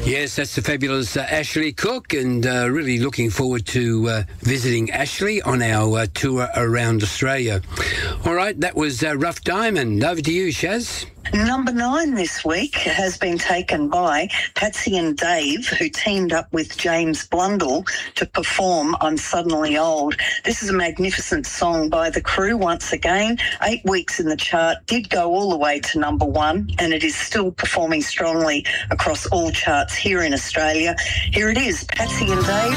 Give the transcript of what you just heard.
Yes, that's the fabulous Ashley Cook, and really looking forward to visiting Ashley on our tour around Australia. All right, that was Rough Diamond. Over to you, Shaz. Number 9 this week has been taken by Patsy and Dave, who teamed up with James Blundell to perform I'm Suddenly Old. This is a magnificent song by the Crew once again. 8 weeks in the chart, did go all the way to number 1, and it is still performing strongly across all charts here in Australia. Here it is, Patsy and Dave.